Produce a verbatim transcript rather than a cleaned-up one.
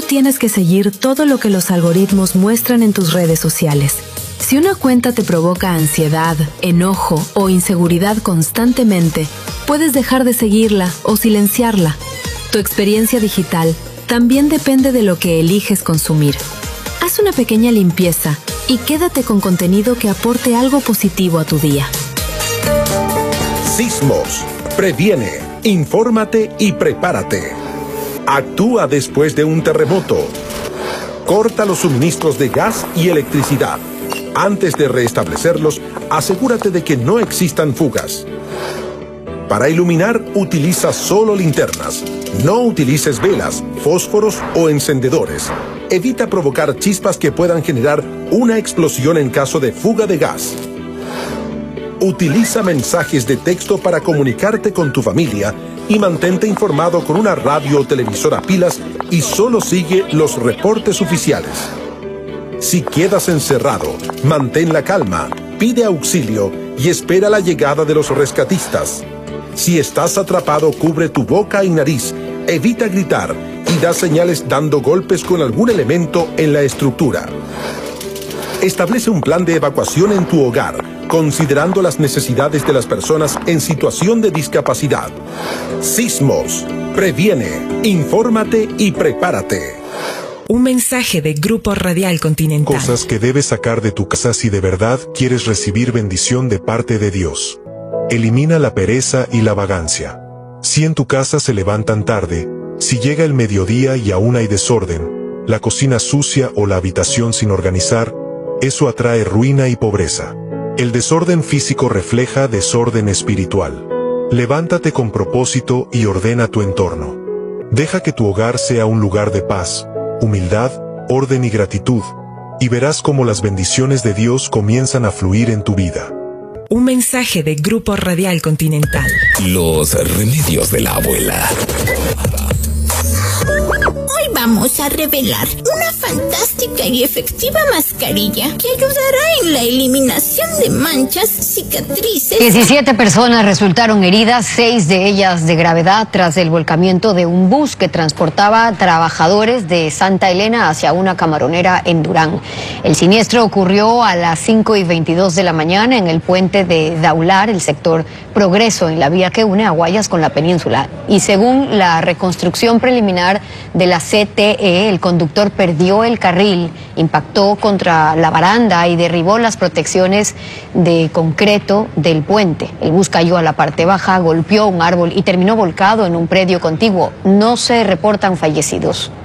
tienes que seguir todo lo que los algoritmos muestran en tus redes sociales. Si una cuenta te provoca ansiedad, enojo o inseguridad constantemente, puedes dejar de seguirla o silenciarla. Tu experiencia digital también depende de lo que eliges consumir. Haz una pequeña limpieza y quédate con contenido que aporte algo positivo a tu día. Sismos. Previene, infórmate y prepárate. Actúa después de un terremoto. Corta los suministros de gas y electricidad. Antes de restablecerlos, asegúrate de que no existan fugas. Para iluminar, utiliza solo linternas. No utilices velas, fósforos o encendedores. Evita provocar chispas que puedan generar una explosión en caso de fuga de gas. Utiliza mensajes de texto para comunicarte con tu familia y mantente informado con una radio o televisor a pilas y solo sigue los reportes oficiales. Si quedas encerrado, mantén la calma, pide auxilio y espera la llegada de los rescatistas. Si estás atrapado, cubre tu boca y nariz, evita gritar y da señales dando golpes con algún elemento en la estructura. Establece un plan de evacuación en tu hogar, considerando las necesidades de las personas en situación de discapacidad. Sismos. Previene, infórmate y prepárate. Un mensaje de Grupo Radial Continental. Cosas que debes sacar de tu casa si de verdad quieres recibir bendición de parte de Dios. Elimina la pereza y la vagancia. Si en tu casa se levantan tarde, si llega el mediodía y aún hay desorden, la cocina sucia o la habitación sin organizar, eso atrae ruina y pobreza. El desorden físico refleja desorden espiritual. Levántate con propósito y ordena tu entorno. Deja que tu hogar sea un lugar de paz, humildad, orden y gratitud, y verás cómo las bendiciones de Dios comienzan a fluir en tu vida. Un mensaje de Grupo Radial Continental. Los remedios de la abuela. Hoy vamos a revelar una fantástica y efectiva mascarilla que ayudará en la eliminación de manchas, cicatrices. diecisiete personas resultaron heridas, seis de ellas de gravedad, tras el volcamiento de un bus que transportaba trabajadores de Santa Elena hacia una camaronera en Durán. El siniestro ocurrió a las cinco y veintidós de la mañana en el puente de Daular, el sector Progreso, en la vía que une a Guayas con la península. Y según la reconstrucción preliminar de la C T E, el conductor perdió el carril, impactó contra la baranda y derribó las protecciones de concreto del puente. El bus cayó a la parte baja, golpeó un árbol y terminó volcado en un predio contiguo. No se reportan fallecidos.